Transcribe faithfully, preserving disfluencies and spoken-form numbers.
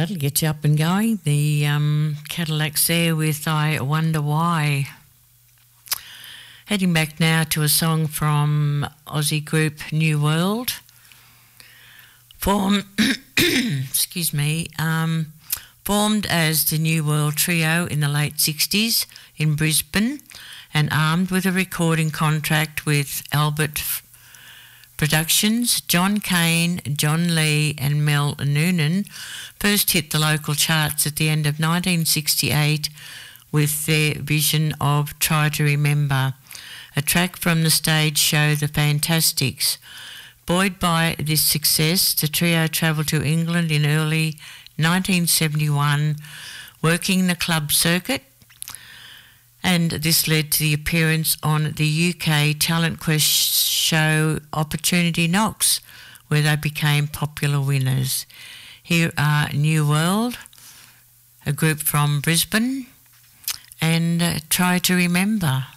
that'll get you up and going. The um, Cadillacs there with I Wonder Why. Heading back now to a song from Aussie group New World. Form, excuse me, um, formed as the New World Trio in the late sixties in Brisbane and armed with a recording contract with Albert Productions, John Cain, John Lee and Mel Noonan first hit the local charts at the end of nineteen sixty-eight with their vision of Try to Remember, a track from the stage show The Fantastics. Buoyed by this success, the trio travelled to England in early nineteen seventy-one, working the club circuit, and this led to the appearance on the U K talent quest show Opportunity Knocks, where they became popular winners. Here are New World, a group from Brisbane, and uh, Try to Remember.